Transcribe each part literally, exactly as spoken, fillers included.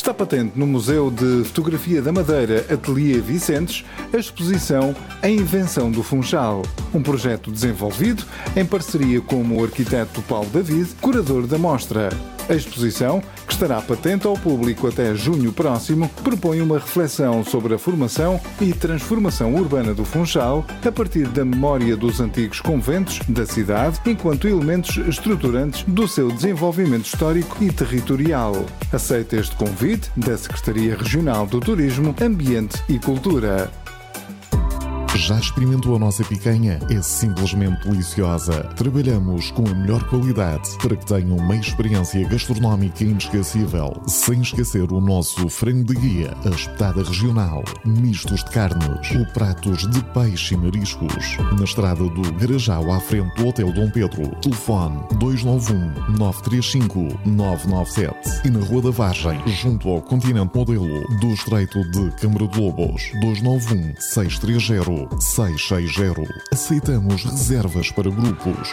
Está patente no Museu de Fotografia da Madeira Ateliê Vicentes a exposição A Invenção do Funchal, um projeto desenvolvido em parceria com o arquiteto Paulo David, curador da mostra. A exposição, que estará patente ao público até junho próximo, propõe uma reflexão sobre a formação e transformação urbana do Funchal a partir da memória dos antigos conventos da cidade enquanto elementos estruturantes do seu desenvolvimento histórico e territorial. Aceita este convite da Secretaria Regional do Turismo, Ambiente e Cultura. Já experimentou a nossa picanha? É simplesmente deliciosa. Trabalhamos com a melhor qualidade para que tenham uma experiência gastronómica inesquecível, sem esquecer o nosso frango de guia, a espetada regional, mistos de carnes, ou pratos de peixe e mariscos. Na estrada do Garajal, à frente do Hotel Dom Pedro. Telefone dois nove um, nove três cinco, nove nove sete. E na Rua da Vargem, junto ao Continente Modelo, do Estreito de Câmara de Lobos. dois nove um, seis três zero, seis seis zero. Aceitamos reservas para grupos.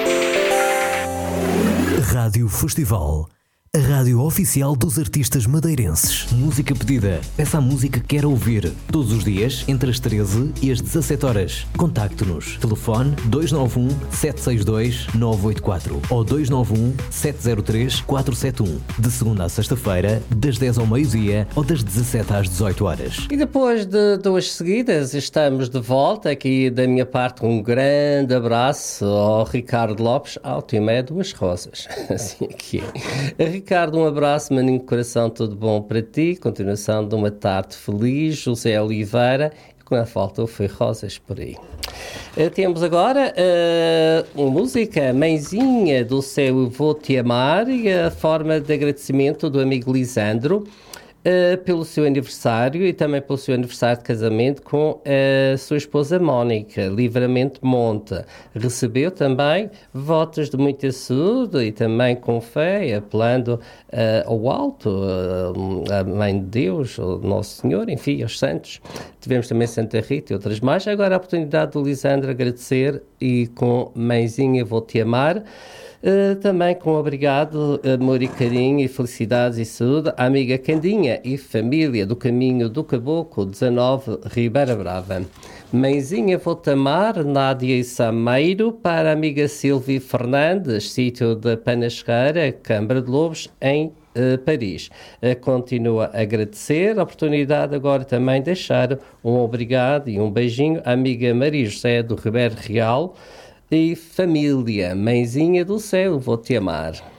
Rádio Festival, a rádio oficial dos artistas madeirenses. Música pedida. Peça a música que quer ouvir. Todos os dias, entre as treze e as dezassete horas. Contacte-nos. Telefone dois nove um, sete seis dois, nove oito quatro ou dois nove um, sete zero três, quatro sete um. De segunda a sexta-feira, das dez ao meio-dia ou das dezassete às dezoito horas. E depois de duas seguidas, estamos de volta. Aqui da minha parte, um grande abraço ao Ricardo Lopes. Alto é duas rosas. Assim aqui é. Ricardo, um abraço, maninho de coração, tudo bom para ti, continuação de uma tarde feliz. José Oliveira, e quando faltou foi rosas por aí. Uh, temos agora uh, uma música, Mãezinha do Céu Vou-te Amar, e a forma de agradecimento do amigo Lisandro Uh, pelo seu aniversário e também pelo seu aniversário de casamento com a sua esposa Mónica, Livramento Monte. Recebeu também votos de muita saúde e também com fé, apelando uh, ao alto, uh, a Mãe de Deus, o Nosso Senhor, enfim, aos santos. Tivemos também Santa Rita e outras mais. Agora a oportunidade do Lisandro agradecer e com Mãezinha Vou-te Amar. Uh, também com obrigado, amor e carinho e felicidades e saúde à amiga Candinha e família do Caminho do Caboclo dezanove, Ribeira Brava. Mãezinha Vou-te Amar, Nádia e Sameiro, para a amiga Silvia Fernandes, sítio da Panasqueira, Câmara de Lobos, em uh, Paris. Uh, continua a agradecer a oportunidade agora também deixar um obrigado e um beijinho à amiga Maria José do Ribeiro Real, e família, Mãezinha do Céu, Vou-te Amar.